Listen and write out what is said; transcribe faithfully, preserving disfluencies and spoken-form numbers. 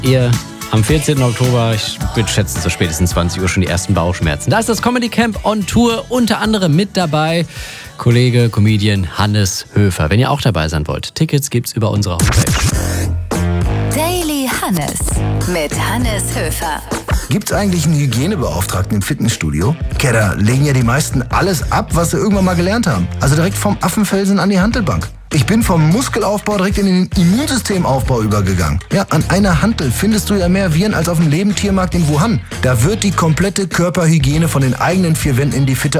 ihr am vierzehnten Oktober, ich würde schätzen, so spätestens zwanzig Uhr schon die ersten Bauchschmerzen. Da ist das Comedy Camp on Tour, unter anderem mit dabei Kollege, Comedian Hannes Höfer. Wenn ihr auch dabei sein wollt, Tickets gibt's über unsere Homepage. Daily Hannes mit Hannes Höfer. Gibt's eigentlich einen Hygienebeauftragten im Fitnessstudio? Kerl, da legen ja die meisten alles ab, was sie irgendwann mal gelernt haben. Also direkt vom Affenfelsen an die Hantelbank. Ich bin vom Muskelaufbau direkt in den Immunsystemaufbau übergegangen. Ja, an einer Hantel findest du ja mehr Viren als auf dem Lebendtiermarkt in Wuhan. Da wird die komplette Körperhygiene von den eigenen vier Wänden in die Fitte